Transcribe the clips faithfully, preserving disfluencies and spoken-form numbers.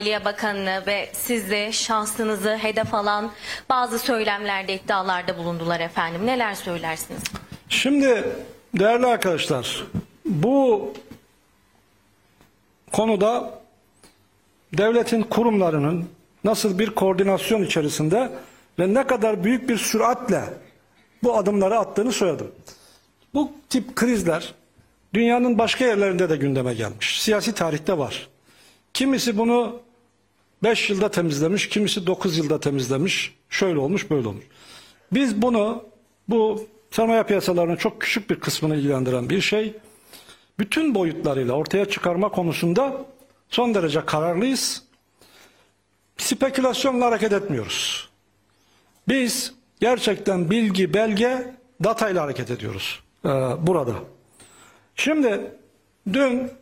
Maliye Bakanı'nı ve sizi, şahsınızı hedef alan bazı söylemlerde, iddialarda bulundular efendim. Neler söylersiniz? Şimdi değerli arkadaşlar, bu konuda devletin kurumlarının nasıl bir koordinasyon içerisinde ve ne kadar büyük bir süratle bu adımları attığını söyledim. Bu tip krizler dünyanın başka yerlerinde de gündeme gelmiş. Siyasi tarihte var. Kimisi bunu beş yılda temizlemiş, kimisi dokuz yılda temizlemiş. Şöyle olmuş, böyle olmuş. Biz bunu, bu sermaye piyasalarının çok küçük bir kısmını ilgilendiren bir şey, bütün boyutlarıyla ortaya çıkarma konusunda son derece kararlıyız. Spekülasyonla hareket etmiyoruz. Biz gerçekten bilgi, belge, datayla hareket ediyoruz ee, burada. Şimdi dün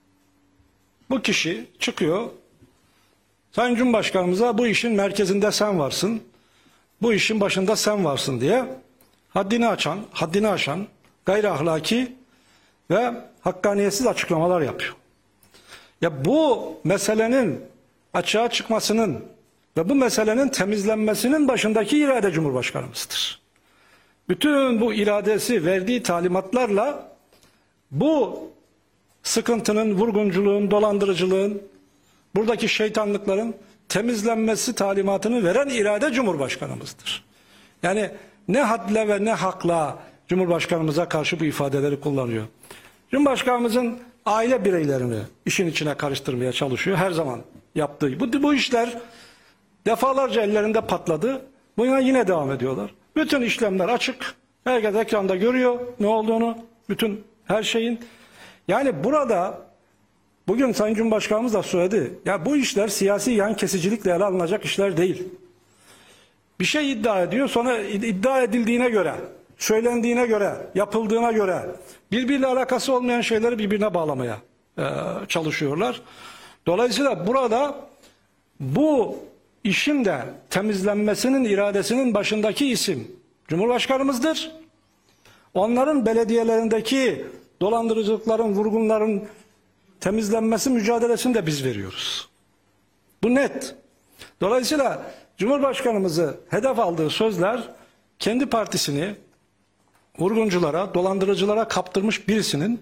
bu kişi çıkıyor, Sayın Cumhurbaşkanımıza bu işin merkezinde sen varsın, bu işin başında sen varsın diye haddini açan, haddini aşan, gayri ahlaki ve hakkaniyetsiz açıklamalar yapıyor. Ya bu meselenin açığa çıkmasının ve bu meselenin temizlenmesinin başındaki irade Cumhurbaşkanımızdır. Bütün bu iradesi verdiği talimatlarla bu sıkıntının, vurgunculuğun, dolandırıcılığın, buradaki şeytanlıkların temizlenmesi talimatını veren irade Cumhurbaşkanımızdır. Yani ne hadle ve ne hakla Cumhurbaşkanımıza karşı bu ifadeleri kullanıyor. Cumhurbaşkanımızın aile bireylerini işin içine karıştırmaya çalışıyor. Her zaman yaptığı. Bu, bu işler defalarca ellerinde patladı. Buna yine devam ediyorlar. Bütün işlemler açık. Herkes ekranda görüyor ne olduğunu. Bütün her şeyin. Yani burada bugün Sayın Cumhurbaşkanımız da söyledi. Ya bu işler siyasi yan kesicilikle ele alınacak işler değil. Bir şey iddia ediyor, sonra iddia edildiğine göre, söylendiğine göre, yapıldığına göre birbiriyle alakası olmayan şeyleri birbirine bağlamaya e, çalışıyorlar. Dolayısıyla burada bu işin de temizlenmesinin iradesinin başındaki isim Cumhurbaşkanımızdır. Onların belediyelerindeki dolandırıcılıkların, vurgunların temizlenmesi mücadelesini de biz veriyoruz. Bu net. Dolayısıyla Cumhurbaşkanımızı hedef aldığı sözler kendi partisini vurgunculara, dolandırıcılara kaptırmış birisinin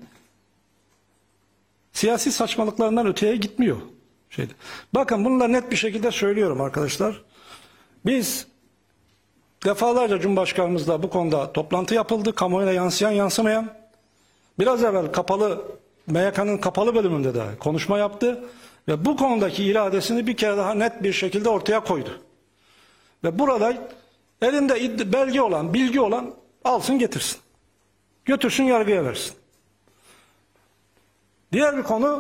siyasi saçmalıklarından öteye gitmiyor. Şeyde. Bakın bunları net bir şekilde söylüyorum arkadaşlar. Biz defalarca Cumhurbaşkanımızla bu konuda toplantı yapıldı. Kamuoyuna yansıyan yansımayan. Biraz evvel kapalı M Y K'nın kapalı bölümünde de konuşma yaptı. Ve bu konudaki iradesini bir kere daha net bir şekilde ortaya koydu. Ve burada elinde belge olan, bilgi olan alsın getirsin. Götürsün yargıya versin. Diğer bir konu,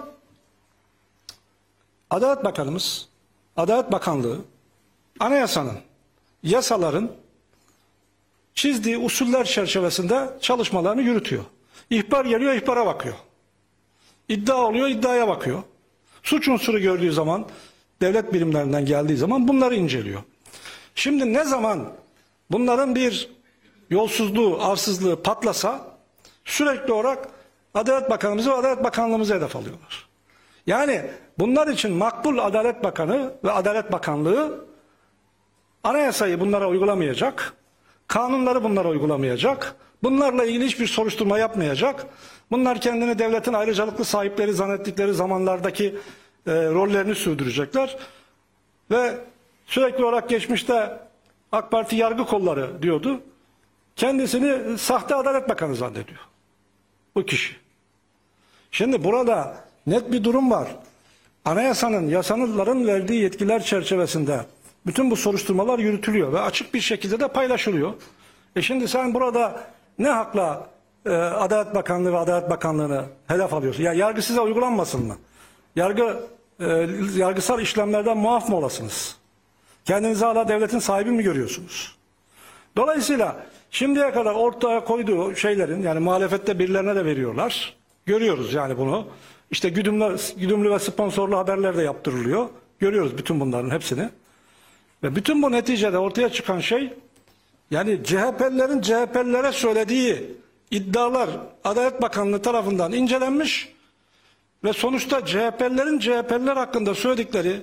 Adalet Bakanımız, Adalet Bakanlığı, anayasanın, yasaların çizdiği usuller çerçevesinde çalışmalarını yürütüyor. İhbar geliyor, ihbara bakıyor. İddia oluyor, iddiaya bakıyor. Suç unsuru gördüğü zaman, devlet birimlerinden geldiği zaman bunları inceliyor. Şimdi ne zaman bunların bir yolsuzluğu, arsızlığı patlasa sürekli olarak Adalet Bakanımızı ve Adalet Bakanlığımızı hedef alıyorlar. Yani bunlar için makbul Adalet Bakanı ve Adalet Bakanlığı anayasayı bunlara uygulamayacak, kanunları bunlara uygulamayacak, bunlarla ilgili hiçbir soruşturma yapmayacak. Bunlar kendini devletin ayrıcalıklı sahipleri zannettikleri zamanlardaki e, rollerini sürdürecekler. Ve sürekli olarak geçmişte AK Parti yargı kolları diyordu. Kendisini sahte Adalet Bakanı zannediyor. Bu kişi. Şimdi burada net bir durum var. Anayasanın, yasaların verdiği yetkiler çerçevesinde bütün bu soruşturmalar yürütülüyor ve açık bir şekilde de paylaşılıyor. E şimdi sen burada ne hakla e, Adalet Bakanlığı ve Adalet Bakanlığı'nı hedef alıyorsun? Ya yargı size uygulanmasın mı? Yargı e, yargısal işlemlerden muaf mı olasınız? Kendinizi hala devletin sahibi mi görüyorsunuz? Dolayısıyla şimdiye kadar ortaya koyduğu şeylerin, yani muhalefette birilerine de veriyorlar. Görüyoruz yani bunu. İşte güdümlü, güdümlü ve sponsorlu haberler de yaptırılıyor. Görüyoruz bütün bunların hepsini. Ve bütün bu neticede ortaya çıkan şey, yani C H P'lilerin C H P'lilere söylediği iddialar Adalet Bakanlığı tarafından incelenmiş ve sonuçta C H P'lilerin C H P'liler hakkında söyledikleri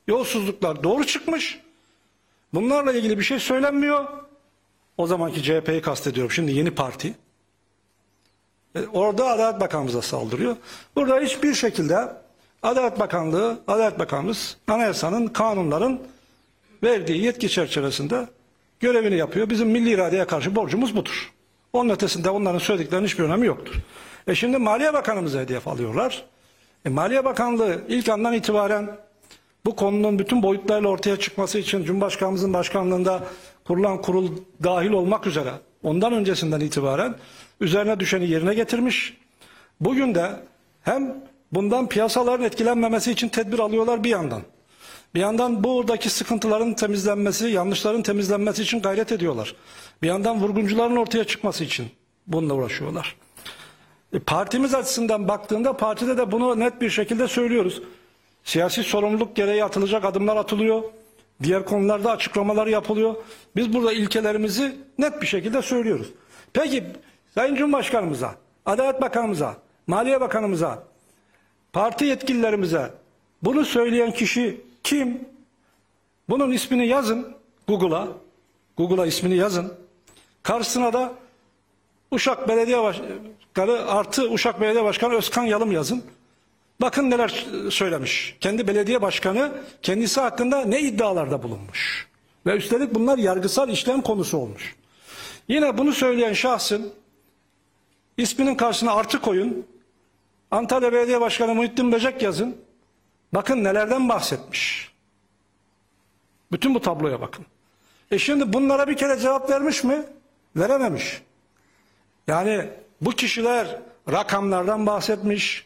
yolsuzluklar doğru çıkmış. Bunlarla ilgili bir şey söylenmiyor. O zamanki C H P'yi kastediyorum. Şimdi yeni parti. E, orada Adalet Bakanımıza saldırıyor. Burada hiçbir şekilde Adalet Bakanlığı, Adalet Bakanımız anayasanın, kanunların verdiği yetki çerçevesinde görevini yapıyor. Bizim milli iradeye karşı borcumuz budur. Onun ötesinde onların söylediklerinin hiçbir önemi yoktur. E şimdi Maliye Bakanımıza hedef alıyorlar. E Maliye Bakanlığı ilk andan itibaren bu konunun bütün boyutlarıyla ortaya çıkması için Cumhurbaşkanımızın başkanlığında kurulan kurul dahil olmak üzere ondan öncesinden itibaren üzerine düşeni yerine getirmiş. Bugün de hem bundan piyasaların etkilenmemesi için tedbir alıyorlar bir yandan. Bir yandan buradaki sıkıntıların temizlenmesi, yanlışların temizlenmesi için gayret ediyorlar. Bir yandan vurguncuların ortaya çıkması için bununla uğraşıyorlar. E, partimiz açısından baktığında partide de bunu net bir şekilde söylüyoruz. Siyasi sorumluluk gereği atılacak adımlar atılıyor. Diğer konularda açıklamalar yapılıyor. Biz burada ilkelerimizi net bir şekilde söylüyoruz. Peki Sayın Cumhurbaşkanımıza, Adalet Bakanımıza, Maliye Bakanımıza, parti yetkililerimize bunu söyleyen kişi kim? Bunun ismini yazın Google'a. Google'a ismini yazın. Karşısına da Uşak Belediye Başkanı artı Uşak Belediye Başkanı Özkan Yalım yazın. Bakın neler söylemiş. Kendi belediye başkanı kendisi hakkında ne iddialarda bulunmuş. Ve üstelik bunlar yargısal işlem konusu olmuş. Yine bunu söyleyen şahsın isminin karşısına artı koyun. Antalya Belediye Başkanı Muhittin Böcek yazın. Bakın nelerden bahsetmiş. Bütün bu tabloya bakın. E şimdi bunlara bir kere cevap vermiş mi? Verememiş. Yani bu kişiler rakamlardan bahsetmiş.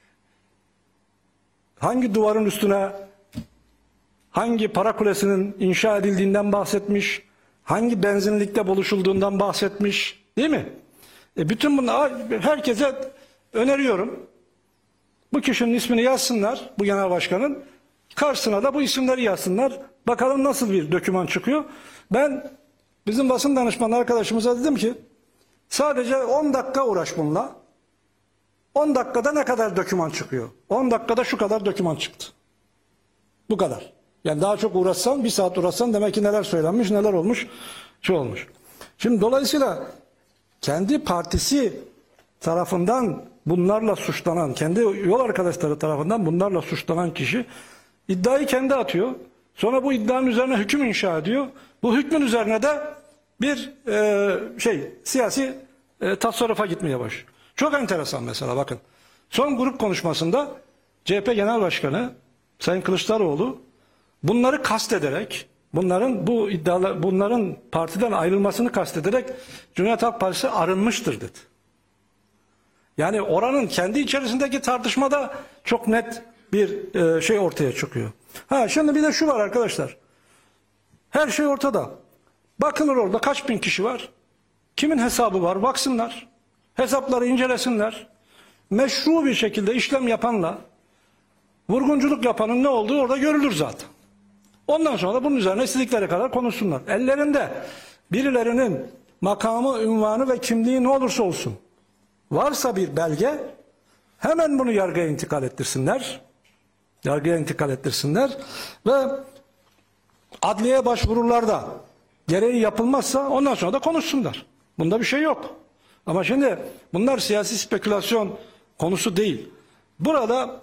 Hangi duvarın üstüne hangi para kulesinin inşa edildiğinden bahsetmiş. Hangi benzinlikte buluşulduğundan bahsetmiş. Değil mi? E bütün bunlar herkese öneriyorum. Bu kişinin ismini yazsınlar, bu genel başkanın. Karşısına da bu isimleri yazsınlar. Bakalım nasıl bir doküman çıkıyor. Ben bizim basın danışmanı arkadaşımıza dedim ki sadece on dakika uğraş bununla. on dakikada ne kadar doküman çıkıyor? on dakikada şu kadar doküman çıktı. Bu kadar. Yani daha çok uğraşsan, bir saat uğraşsan demek ki neler söylenmiş, neler olmuş, şu olmuş. Şimdi dolayısıyla kendi partisi tarafından bunlarla suçlanan, kendi yol arkadaşları tarafından bunlarla suçlanan kişi iddiayı kendi atıyor. Sonra bu iddianın üzerine hüküm inşa ediyor. Bu hükmün üzerine de bir e, şey siyasi e, tasarrufa gitmeye başlıyor. Çok enteresan mesela bakın. Son grup konuşmasında C H P Genel Başkanı Sayın Kılıçdaroğlu bunları kastederek, bunların bu iddialar, bunların partiden ayrılmasını kastederek Cumhuriyet Halk Partisi arınmıştır dedi. Yani oranın kendi içerisindeki tartışmada çok net bir e, şey ortaya çıkıyor. Ha şimdi bir de şu var arkadaşlar. Her şey ortada. Bakılır orada kaç bin kişi var? Kimin hesabı var? Baksınlar. Hesapları incelesinler. Meşru bir şekilde işlem yapanla vurgunculuk yapanın ne olduğu orada görülür zaten. Ondan sonra da bunun üzerine istedikleri kadar konuşsunlar. Ellerinde birilerinin makamı, ünvanı ve kimliği ne olursa olsun varsa bir belge hemen bunu yargıya intikal ettirsinler. Yargıya intikal ettirsinler ve adliyeye başvururlarda gereği yapılmazsa ondan sonra da konuşsunlar. Bunda bir şey yok. Ama şimdi bunlar siyasi spekülasyon konusu değil. Burada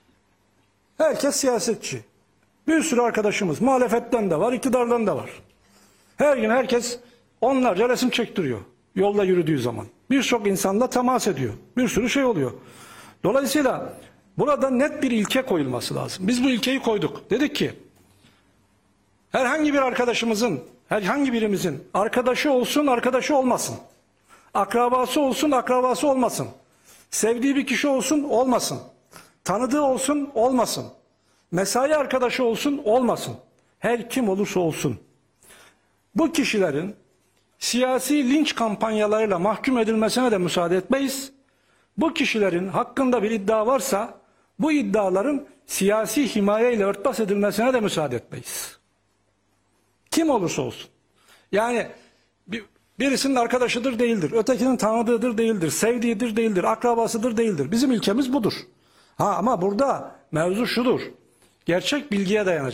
herkes siyasetçi. Bir sürü arkadaşımız muhalefetten de var, iktidardan da var. Her gün herkes onlarca resim çektiriyor yolda yürüdüğü zaman. Birçok insanla temas ediyor. Bir sürü şey oluyor. Dolayısıyla burada net bir ilke koyulması lazım. Biz bu ilkeyi koyduk. Dedik ki herhangi bir arkadaşımızın, herhangi birimizin arkadaşı olsun, arkadaşı olmasın. Akrabası olsun, akrabası olmasın. Sevdiği bir kişi olsun, olmasın. Tanıdığı olsun, olmasın. Mesai arkadaşı olsun, olmasın. Her kim olursa olsun. Bu kişilerin siyasi linç kampanyalarıyla mahkum edilmesine de müsaade etmeyiz. Bu kişilerin hakkında bir iddia varsa bu iddiaların siyasi himaye ile örtbas edilmesine de müsaade etmeyiz. Kim olursa olsun. Yani bir, birisinin arkadaşıdır değildir, ötekinin tanıdığıdır değildir, sevdiğidir değildir, akrabasıdır değildir. Bizim ilkemiz budur. Ha ama burada mevzu şudur. Gerçek bilgiye dayanacak.